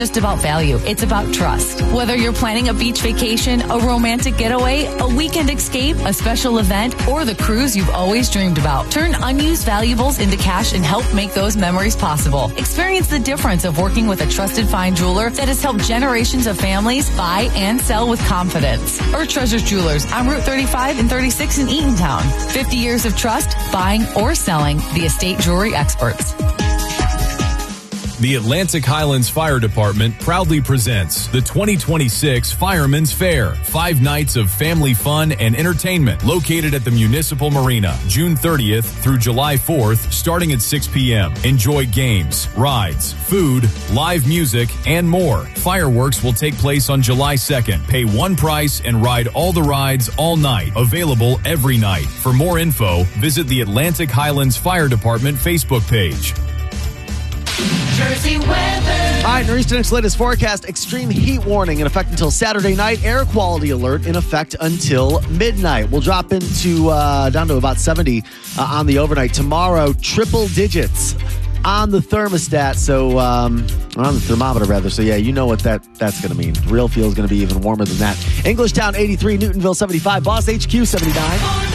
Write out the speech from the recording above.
Just about value. It's about trust. Whether you're planning a beach vacation, a romantic getaway, a weekend escape, a special event, or the cruise you've always dreamed about, turn unused valuables into cash and help make those memories possible. Experience the difference of working with a trusted fine jeweler that has helped generations of families buy and sell with confidence. Earth Treasures Jewelers on Route 35 and 36 in Eatontown. 50 years of trust, buying or selling, the estate jewelry experts. The Atlantic Highlands Fire Department proudly presents the 2026 Fireman's Fair. 5 nights of family fun and entertainment located at the Municipal Marina, June 30th through July 4th, starting at 6 p.m. Enjoy games, rides, food, live music, and more. Fireworks will take place on July 2nd. Pay one price and ride all the rides all night. Available every night. For more info, visit the Atlantic Highlands Fire Department Facebook page. Jersey weather. All right, Nor'easter Nick's latest forecast. Extreme heat warning in effect until Saturday night. Air quality alert in effect until midnight. We'll drop into down to about 70 on the overnight. Tomorrow, triple digits on the thermostat. So, on the thermometer, rather. So, yeah, you know what that's going to mean. Real feel is going to be even warmer than that. Englishtown, 83. Newtonville, 75. Boss HQ, 79.